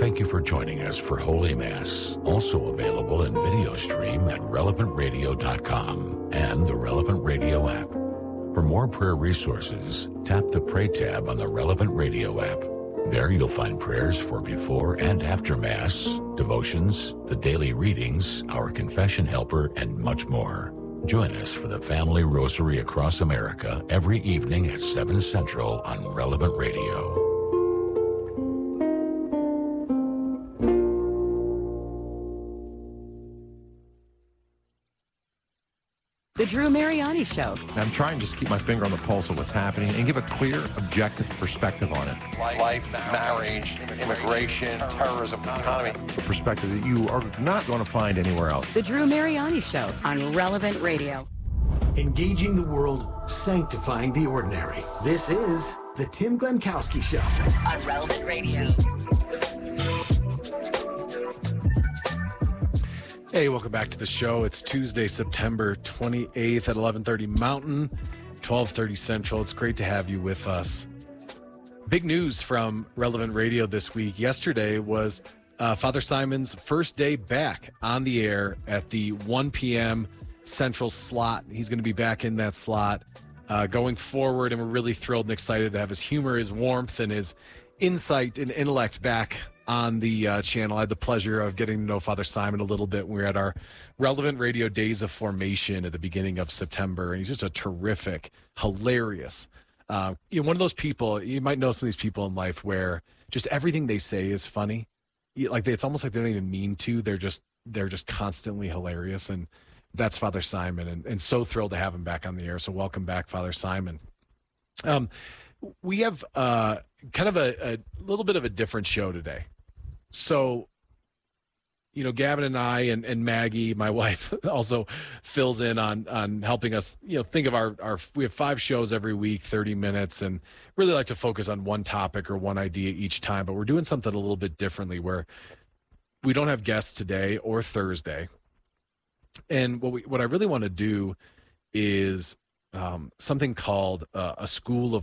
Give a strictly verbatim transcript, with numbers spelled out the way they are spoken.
Thank you for joining us for Holy Mass, also available in video stream at relevant radio dot com and the Relevant Radio app. For more prayer resources, tap the Pray tab on the Relevant Radio app. There you'll find prayers for before and after Mass, devotions, the daily readings, our confession helper, and much more. Join us for the Family Rosary across America every evening at seven Central on Relevant Radio. The Drew Mariani Show. I'm trying to just keep my finger on the pulse of what's happening and give a clear, objective perspective on it. Life, marriage, immigration, terrorism, economy. A perspective that you are not going to find anywhere else. The Drew Mariani Show on Relevant Radio. Engaging the world, sanctifying the ordinary. This is the Tim Glenkowski Show on Relevant Radio. Hey, welcome back to the show. It's Tuesday, September twenty-eighth at eleven thirty Mountain, twelve thirty Central. It's great to have you with us. Big news from Relevant Radio this week. Yesterday was uh, Father Simon's first day back on the air at the one p.m. Central slot. He's going to be back in that slot uh, going forward, and we're really thrilled and excited to have his humor, his warmth, and his insight and intellect back on the uh, channel. I had the pleasure of getting to know Father Simon a little bit when we were at our Relevant Radio Days of Formation at the beginning of September. And he's just a terrific, hilarious, uh, you know, one of those people, you might know some of these people in life where just everything they say is funny. You- Like they, it's almost like they don't even mean to. They're just, they're just constantly hilarious. And that's Father Simon. And, and so thrilled to have him back on the air. So welcome back, Father Simon. Um, we have uh, kind of a, a little bit of a different show today. So, you know, Gavin and I and, and Maggie, my wife, also fills in on on helping us, you know, think of our, our, we have five shows every week, thirty minutes, and really like to focus on one topic or one idea each time. But we're doing something a little bit differently where we don't have guests today or Thursday. And what we what I really want to do is um, something called uh, a School of